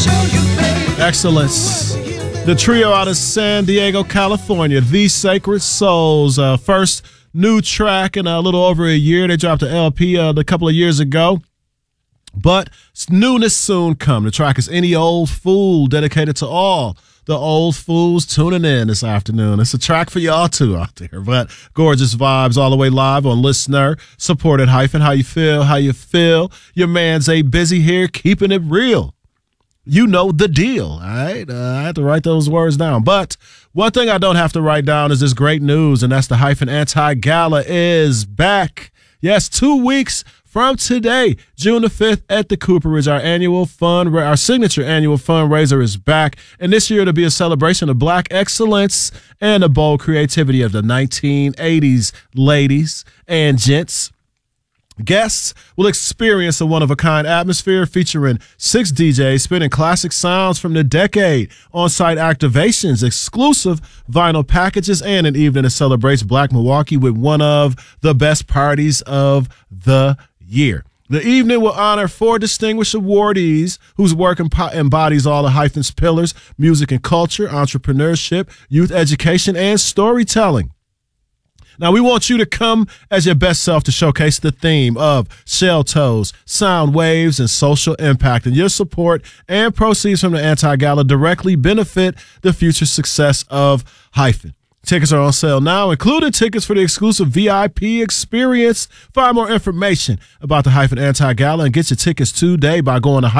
Excellence. The trio out of San Diego, California, The Sacred Souls. First new track in a little over a year. They dropped an LP a couple of years ago. But newness soon come. The track is Any Old Fool, dedicated to all the old fools tuning in this afternoon. It's a track for y'all too out there. But gorgeous vibes all the way live on Listener. Supported hyphen. How you feel? How you feel? Your man's A Busy here, keeping it real. You know the deal, all right? I had to write those words down. But one thing I don't have to write down is this great news, and that's the Hyphen Anti-Gala is back. Yes, 2 weeks from today, June the 5th at the Cooperage. Our signature annual fundraiser is back. And this year it'll be a celebration of Black excellence and the bold creativity of the 1980s, ladies and gents. Guests will experience a one-of-a-kind atmosphere featuring 6 DJs spinning classic sounds from the decade, on-site activations, exclusive vinyl packages, and an evening that celebrates Black Milwaukee with one of the best parties of the year. The evening will honor 4 distinguished awardees whose work embodies all the Hyphen's pillars: music and culture, entrepreneurship, youth education, and storytelling. Now, we want you to come as your best self to showcase the theme of shell toes, sound waves, and social impact. And your support and proceeds from the Anti-Gala directly benefit the future success of Hyphen. Tickets are on sale now, including tickets for the exclusive VIP experience. Find more information about the Hyphen Anti-Gala and get your tickets today by going to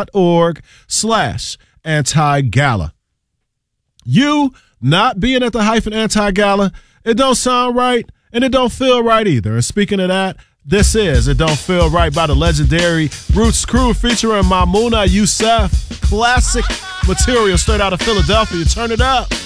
hyphen.org/anti-gala. You not being at the Hyphen Anti-Gala, it don't sound right, and it don't feel right either. And speaking of that, this is It Don't Feel Right by the legendary Roots Crew featuring Mamouna Youssef. Classic material straight out of Philadelphia. Turn it up.